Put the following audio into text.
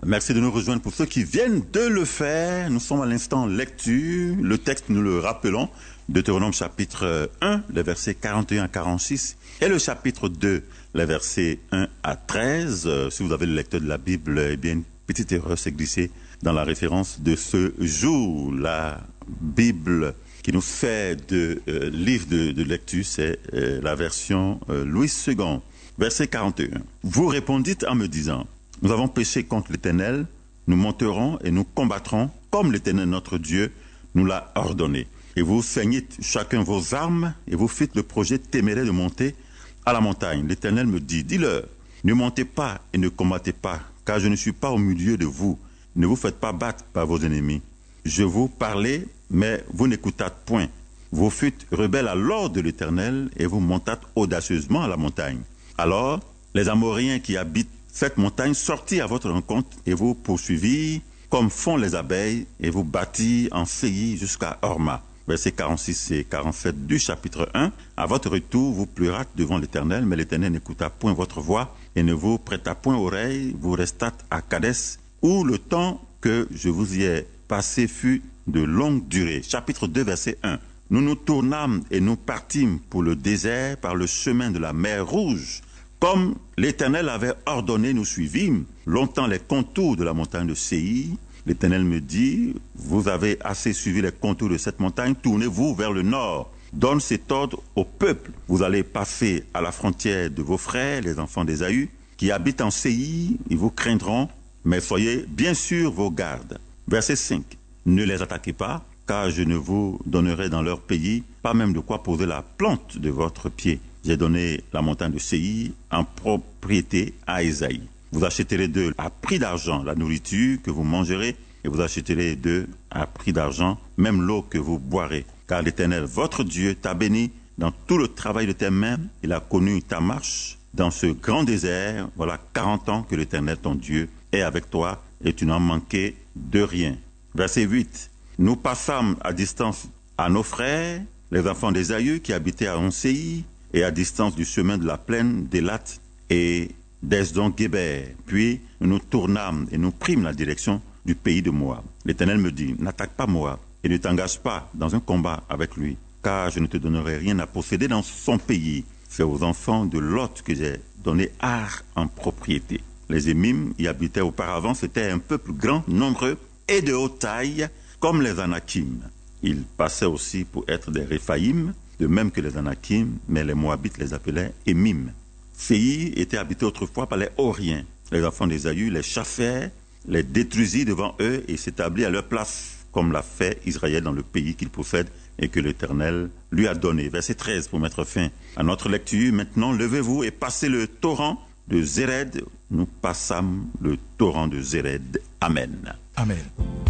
Merci de nous rejoindre pour ceux qui viennent de le faire. Nous sommes à l'instant lecture. Le texte, nous le rappelons, Deutéronome chapitre 1, les versets 41 à 46, et le chapitre 2, les versets 1 à 13. Si vous avez le lecteur de la Bible, eh bien, une petite erreur s'est glissée dans la référence de ce jour. La Bible qui nous fait de livre de lecture, c'est la version Louis II. Verset 41. Vous répondîtes en me disant, nous avons péché contre l'Éternel, nous monterons et nous combattrons comme l'Éternel notre Dieu nous l'a ordonné. Et vous ceignîtes chacun vos armes et vous fîtes le projet téméraire de monter à la montagne. L'Éternel me dit, dis-leur, ne montez pas et ne combattez pas, car je ne suis pas au milieu de vous. Ne vous faites pas battre par vos ennemis. Je vous parlais, mais vous n'écoutâtes point. Vous fûtes rebelles à l'ordre de l'Éternel et vous montâtes audacieusement à la montagne. Alors, les Amoréens qui habitent cette montagne sortirent à votre rencontre et vous poursuivirent comme font les abeilles et vous battirent en Séir jusqu'à Horma. Versets 46 et 47 du chapitre 1. À votre retour, vous pleurâtes devant l'Éternel, mais l'Éternel n'écouta point votre voix et ne vous prêta point oreille. Vous restâtes à Kadès, où le temps que je vous y ai passé fut de longue durée. Chapitre 2, verset 1. Nous nous tournâmes et nous partîmes pour le désert par le chemin de la mer Rouge. Comme l'Éternel avait ordonné, nous suivîmes longtemps les contours de la montagne de Séir. L'Éternel me dit, vous avez assez suivi les contours de cette montagne, tournez-vous vers le nord. Donne cet ordre au peuple. Vous allez passer à la frontière de vos frères, les enfants d'Ésaü, qui habitent en Séir, ils vous craindront, mais soyez bien sûr vos gardes. Verset 5. Ne les attaquez pas, car je ne vous donnerai dans leur pays pas même de quoi poser la plante de votre pied. J'ai donné la montagne de Séir en propriété à Ésaïe. Vous achèterez d'eux à prix d'argent la nourriture que vous mangerez, et vous achèterez d'eux à prix d'argent même l'eau que vous boirez. Car l'Éternel, votre Dieu, t'a béni dans tout le travail de tes mains. Il a connu ta marche dans ce grand désert. Voilà 40 ans que l'Éternel, ton Dieu, est avec toi, et tu n'en manquais de rien. Verset 8. Nous passâmes à distance à nos frères, les enfants d'Ésaü, qui habitaient à Séir, et à distance du chemin de la plaine d'Élat et d'Esdon-Guéber. Puis nous nous tournâmes et nous prîmes la direction du pays de Moab. L'Éternel me dit, n'attaque pas Moab et ne t'engage pas dans un combat avec lui, car je ne te donnerai rien à posséder dans son pays. C'est aux enfants de Lot que j'ai donné Ar en propriété. Les Émim y habitaient auparavant, c'était un peuple grand, nombreux et de haute taille, comme les Anakim. Ils passaient aussi pour être des Réphaïm, de même que les Anakim, mais les Moabites les appelaient Émim. Séir était habité autrefois par les Horiens. Les enfants d'Ésaü les chassèrent, les détruisit devant eux et s'établit à leur place, comme l'a fait Israël dans le pays qu'il possède et que l'Éternel lui a donné. Verset 13 pour mettre fin à notre lecture. Maintenant, levez-vous et passez le torrent de Zéred. Nous passâmes le torrent de Zéred. Amen. Amen.